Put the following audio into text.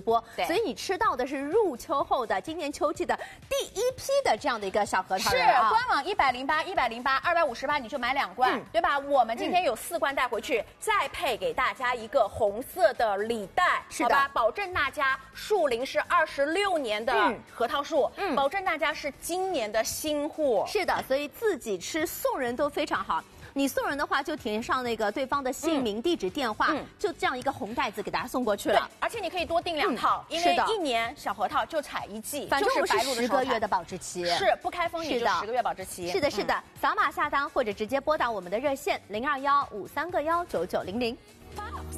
播， 对， 所以你吃到的是入秋后的今年秋季的第一批的这样的一个小核桃仁啊。 是官网108，108，258，你就买2罐，对吧？我们今天有4罐带回去，再配给大家一个红色的礼袋， 是的， 好吧？保证大家树龄是26年的核桃树，保证大家是今年的新户。 是的，所以自己吃送人都非常好。你送人的话，就填上那个对方的姓名、地址、电话，就这样一个红袋子给大家送过去了。 而且你可以多订2套，因为1年小核桃就采1季， 反正我们是10个月的保质期， 是不开封也就10个月保质期。 是的，是的，扫码下单或者直接拨打我们的热线0215319900。